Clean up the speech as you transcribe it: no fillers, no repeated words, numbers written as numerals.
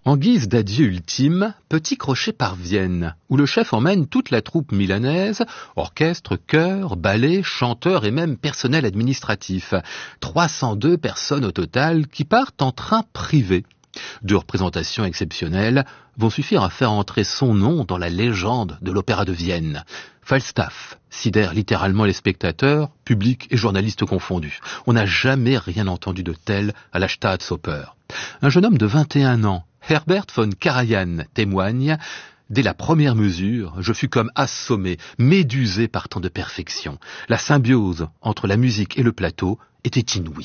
En guise d'adieu ultime, petit crochet par Vienne, où le chef emmène toute la troupe milanaise, orchestre, chœur, ballet, chanteurs et même personnel administratif. 302 personnes au total qui partent en train privé. 2 représentations exceptionnelles vont suffire à faire entrer son nom dans la légende de l'Opéra de Vienne. Falstaff sidère littéralement les spectateurs, publics et journalistes confondus. On n'a jamais rien entendu de tel à la Staatsoper. Un jeune homme de 21 ans, Herbert von Karajan, témoigne « Dès la première mesure, je fus comme assommé, médusé par tant de perfection. La symbiose entre la musique et le plateau était inouïe. »